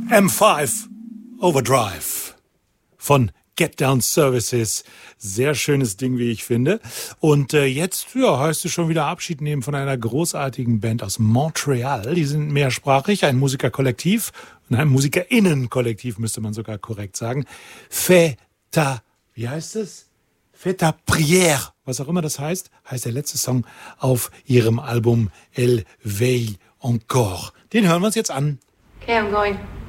M5 Overdrive von Get Down Services. Sehr schönes Ding, wie ich finde. Und jetzt heißt es schon wieder Abschied nehmen von einer großartigen Band aus Montreal. Die sind mehrsprachig, ein Musikerkollektiv und ein Musikerinnenkollektiv, müsste man sogar korrekt sagen. Wie heißt es? Fais ta prière, was auch immer das heißt der letzte Song auf ihrem Album Elle veille encore. Den hören wir uns jetzt an. Okay, I'm going.